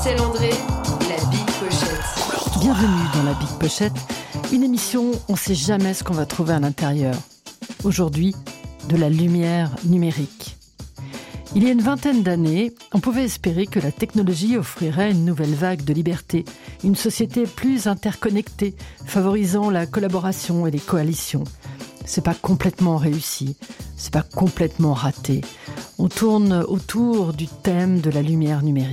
Estelle André, la Big Pochette. Bienvenue dans la Big Pochette, une émission, on ne sait jamais ce qu'on va trouver à l'intérieur. Aujourd'hui, de la lumière numérique. Il y a une vingtaine d'années, on pouvait espérer que la technologie offrirait une nouvelle vague de liberté, une société plus interconnectée, favorisant la collaboration et les coalitions. C'est pas complètement réussi, c'est pas complètement raté. On tourne autour du thème de la lumière numérique.